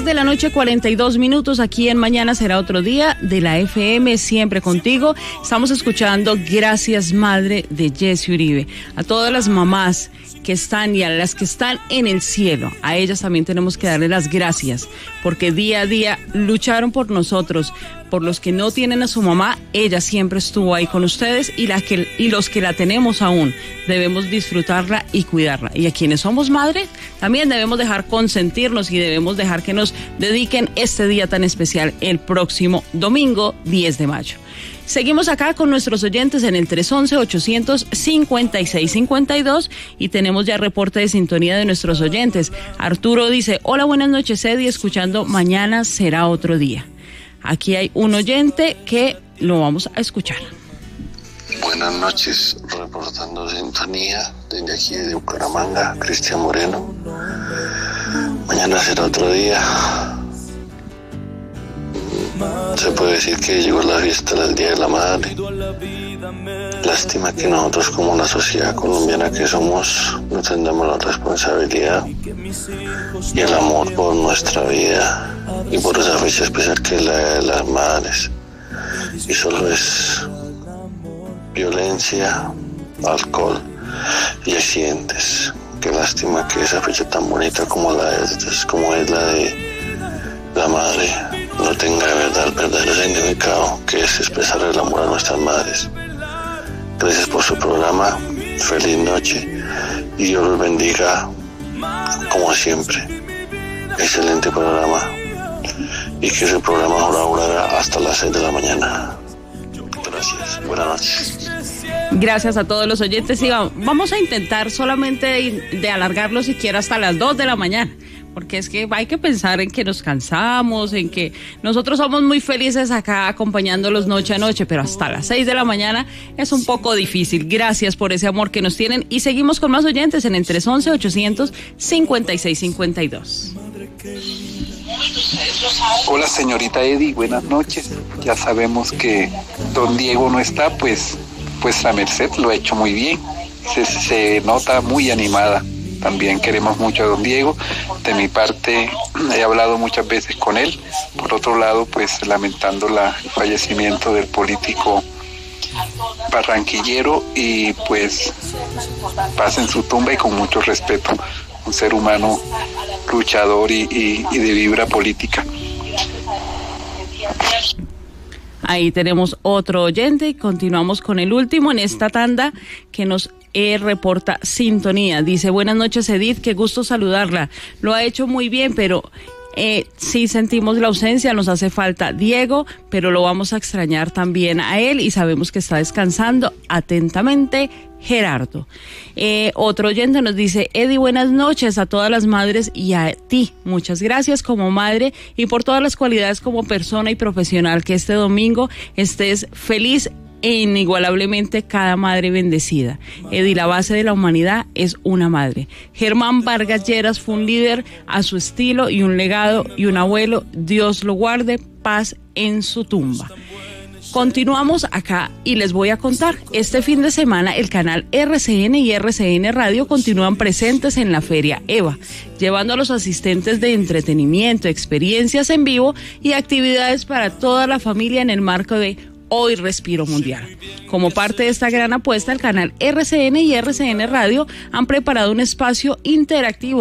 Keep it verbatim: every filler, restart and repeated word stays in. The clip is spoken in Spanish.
diez de la noche, cuarenta y dos minutos, aquí en Mañana Será Otro Día, de la F M, siempre contigo. Estamos escuchando Gracias Madre, de Jessy Uribe. A todas las mamás que están y a las que están en el cielo, a ellas también tenemos que darle las gracias, porque día a día lucharon por nosotros. Por los que no tienen a su mamá, ella siempre estuvo ahí con ustedes, y, la que, y los que la tenemos aún, debemos disfrutarla y cuidarla. Y a quienes somos madre, también debemos dejar consentirnos y debemos dejar que nos dediquen este día tan especial el próximo domingo diez de mayo. Seguimos acá con nuestros oyentes en el tres once, ochocientos cincuenta y seis cincuenta y dos, y tenemos ya reporte de sintonía de nuestros oyentes. Arturo dice: hola, buenas noches, Eddie, escuchando Mañana Será Otro Día. Aquí hay un oyente que lo vamos a escuchar. Buenas noches, reportando sintonía desde aquí de Bucaramanga, Cristian Moreno. Mañana será otro día. Se puede decir que llegó la fiesta del Día de la Madre. Lástima que nosotros, como una sociedad colombiana que somos, no tendremos la responsabilidad y el amor por nuestra vida y por esa fecha especial que es la de las madres. Y solo es violencia, alcohol y accidentes. Qué lástima que esa fecha tan bonita como la es, como es la de la madre, no tenga de verdad el verdadero significado, que es expresar el amor a nuestras madres. Gracias por su programa, feliz noche y Dios los bendiga como siempre. Excelente programa, y que ese programa ahora durará hasta las seis de la mañana. Gracias, buenas noches. Gracias a todos los oyentes. Sí, vamos a intentar solamente de, de alargarlo siquiera hasta las dos de la mañana, porque es que hay que pensar en que nos cansamos, en que nosotros somos muy felices acá acompañándolos noche a noche, pero hasta las seis de la mañana es un poco difícil. Gracias por ese amor que nos tienen, y seguimos con más oyentes en el tres once, ochocientos cincuenta y seis cincuenta y dos. Hola, señorita Eddie, buenas noches. Ya sabemos que don Diego no está, pues, pues la Merced lo ha hecho muy bien. Se, se nota muy animada. También queremos mucho a don Diego. De mi parte, he hablado muchas veces con él. Por otro lado, pues lamentando la, el fallecimiento del político barranquillero, y pues paz en su tumba y con mucho respeto. Un ser humano luchador y, y, y de vibra política. Ahí tenemos otro oyente y continuamos con el último en esta tanda que nos eh, reporta sintonía. Dice: buenas noches, Edith, qué gusto saludarla. Lo ha hecho muy bien, pero eh, sí sentimos la ausencia, nos hace falta Diego, pero lo vamos a extrañar también a él y sabemos que está descansando. Atentamente, Gerardo. Eh, otro oyente nos dice: Eddie, buenas noches a todas las madres y a ti. Muchas gracias como madre y por todas las cualidades como persona y profesional. Que este domingo estés feliz e inigualablemente cada madre bendecida. Eddie, la base de la humanidad es una madre. Germán Vargas Lleras fue un líder a su estilo y un legado y un abuelo. Dios lo guarde, paz en su tumba. Continuamos acá y les voy a contar. Este fin de semana el canal R C N y R C N Radio continúan presentes en la Feria EVA, llevando a los asistentes de entretenimiento, experiencias en vivo y actividades para toda la familia en el marco de Hoy Respiro Mundial. Como parte de esta gran apuesta, el canal R C N y R C N Radio han preparado un espacio interactivo